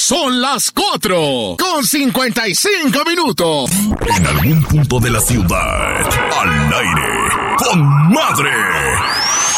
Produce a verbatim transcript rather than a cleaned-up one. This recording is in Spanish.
Son las cuatro con cincuenta y cinco minutos. En algún punto de la ciudad, al aire, con madre.